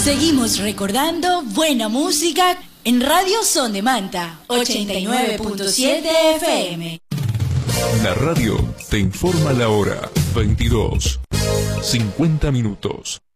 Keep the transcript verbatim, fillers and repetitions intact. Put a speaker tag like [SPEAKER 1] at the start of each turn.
[SPEAKER 1] Seguimos recordando buena música en Radio Son de Manta, ochenta y nueve punto siete F M.
[SPEAKER 2] La radio te informa la hora, veintidós, cincuenta minutos.